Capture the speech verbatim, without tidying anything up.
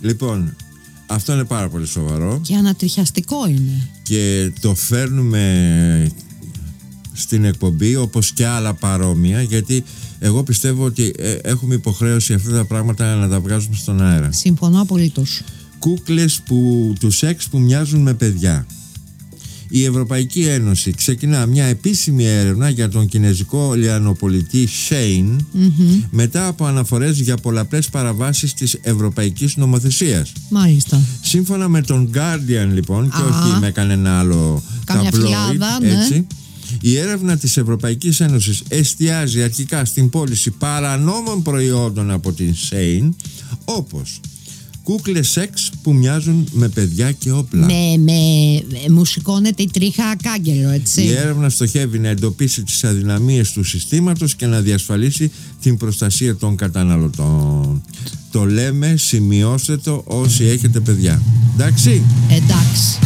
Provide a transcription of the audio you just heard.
Λοιπόν, αυτό είναι πάρα πολύ σοβαρό. Και ανατριχιαστικό είναι. Και το φέρνουμε στην εκπομπή όπως και άλλα παρόμοια, γιατί εγώ πιστεύω ότι ε, έχουμε υποχρέωση αυτά τα πράγματα να τα βγάζουμε στον αέρα. Συμφωνώ απολύτως. Κούκλες που, του σεξ που μοιάζουν με παιδιά. Η Ευρωπαϊκή Ένωση ξεκινά μια επίσημη έρευνα για τον κινέζικο λιανοπολιτή Shein, mm-hmm. μετά από αναφορές για πολλαπλές παραβάσεις της ευρωπαϊκής νομοθεσίας. Μάλιστα. Σύμφωνα με τον Guardian, λοιπόν, και Α, όχι με κανένα άλλο ταμπλόιντ, έτσι, ναι. Η έρευνα της Ευρωπαϊκής Ένωσης εστιάζει αρχικά στην πώληση παρανόμων προϊόντων από την Shein, όπως κούκλες σεξ που μοιάζουν με παιδιά και όπλα. Με, με μου σηκώνεται η τρίχα κάγκελο, έτσι. Η έρευνα στοχεύει να εντοπίσει τις αδυναμίες του συστήματος και να διασφαλίσει την προστασία των καταναλωτών. Το λέμε, σημειώστε το όσοι έχετε παιδιά. Εντάξει. Εντάξει.